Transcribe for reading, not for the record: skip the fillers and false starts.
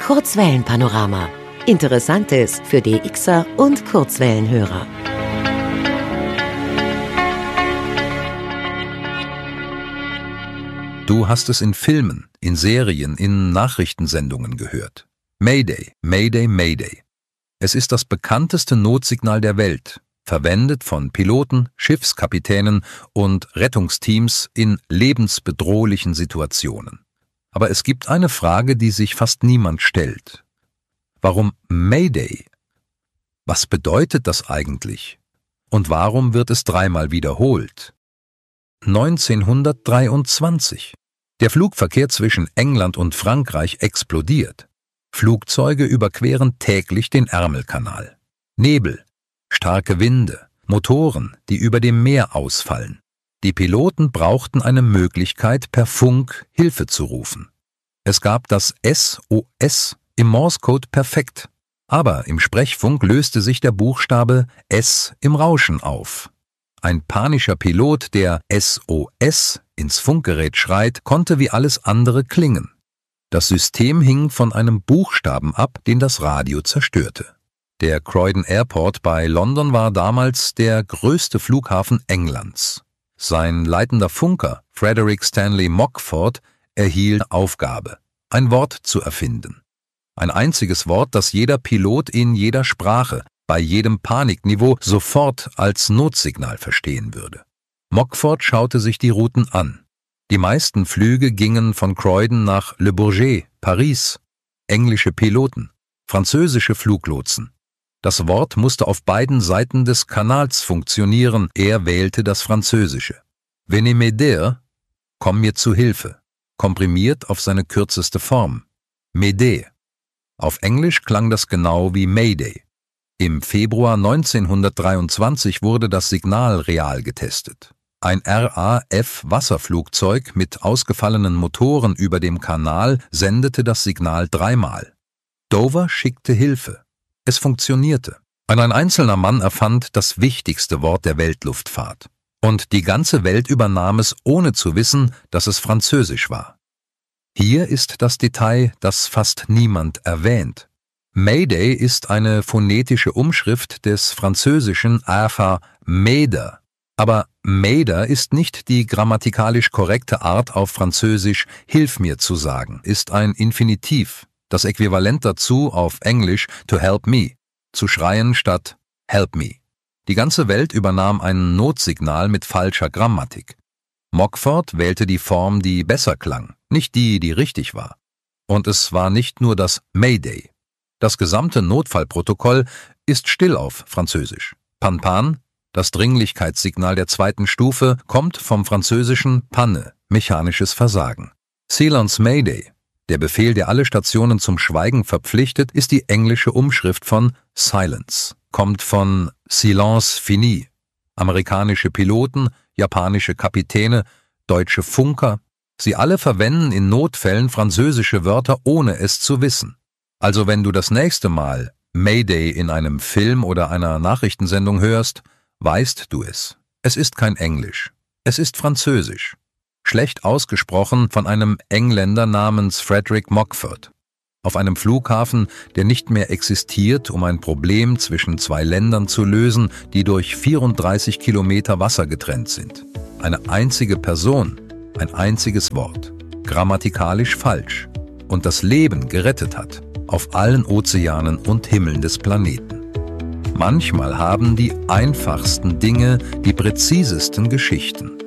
Kurzwellenpanorama. Interessantes für DXer und Kurzwellenhörer. Du hast es in Filmen, in Serien, in Nachrichtensendungen gehört. Mayday, Mayday, Mayday. Es ist das bekannteste Notsignal der Welt, verwendet von Piloten, Schiffskapitänen und Rettungsteams in lebensbedrohlichen Situationen. Aber es gibt eine Frage, die sich fast niemand stellt. Warum Mayday? Was bedeutet das eigentlich? Und warum wird es dreimal wiederholt? 1923. Der Flugverkehr zwischen England und Frankreich explodiert. Flugzeuge überqueren täglich den Ärmelkanal. Nebel, starke Winde, Motoren, die über dem Meer ausfallen. Die Piloten brauchten eine Möglichkeit, per Funk Hilfe zu rufen. Es gab das SOS im Morsecode perfekt, aber im Sprechfunk löste sich der Buchstabe S im Rauschen auf. Ein panischer Pilot, der SOS ins Funkgerät schreit, konnte wie alles andere klingen. Das System hing von einem Buchstaben ab, den das Radio zerstörte. Der Croydon Airport bei London war damals der größte Flughafen Englands. Sein leitender Funker, Frederick Stanley Mockford, erhielt Aufgabe, ein Wort zu erfinden. Ein einziges Wort, das jeder Pilot in jeder Sprache, bei jedem Panikniveau sofort als Notsignal verstehen würde. Mockford schaute sich die Routen an. Die meisten Flüge gingen von Croydon nach Le Bourget, Paris. Englische Piloten, französische Fluglotsen. Das Wort musste auf beiden Seiten des Kanals funktionieren. Er wählte das Französische. Venez m'aider, komm mir zu Hilfe, komprimiert auf seine kürzeste Form. M'aider. Auf Englisch klang das genau wie Mayday. Im Februar 1923 wurde das Signal real getestet. Ein RAF-Wasserflugzeug mit ausgefallenen Motoren über dem Kanal sendete das Signal dreimal. Dover schickte Hilfe. Es funktionierte. Und ein einzelner Mann erfand das wichtigste Wort der Weltluftfahrt. Und die ganze Welt übernahm es, ohne zu wissen, dass es Französisch war. Hier ist das Detail, das fast niemand erwähnt. Mayday ist eine phonetische Umschrift des französischen AFA M'aider. Aber M'aider ist nicht die grammatikalisch korrekte Art, auf Französisch Hilf mir zu sagen, ist ein Infinitiv, das Äquivalent dazu auf Englisch to help me, zu schreien statt help me. Die ganze Welt übernahm ein Notsignal mit falscher Grammatik. Mockford wählte die Form, die besser klang, nicht die, die richtig war. Und es war nicht nur das Mayday. Das gesamte Notfallprotokoll ist still auf Französisch. Pan-Pan, das Dringlichkeitssignal der zweiten Stufe, kommt vom französischen Panne, mechanisches Versagen. Ceylons Mayday, der Befehl, der alle Stationen zum Schweigen verpflichtet, ist die englische Umschrift von Silence, kommt von Silence fini. Amerikanische Piloten, japanische Kapitäne, deutsche Funker, sie alle verwenden in Notfällen französische Wörter, ohne es zu wissen. Also wenn du das nächste Mal Mayday in einem Film oder einer Nachrichtensendung hörst, weißt du es. Es ist kein Englisch. Es ist Französisch. Schlecht ausgesprochen von einem Engländer namens Frederick Mockford. Auf einem Flughafen, der nicht mehr existiert, um ein Problem zwischen zwei Ländern zu lösen, die durch 34 Kilometer Wasser getrennt sind. Eine einzige Person, ein einziges Wort. Grammatikalisch falsch. Und das Leben gerettet hat. Auf allen Ozeanen und Himmeln des Planeten. Manchmal haben die einfachsten Dinge die präzisesten Geschichten.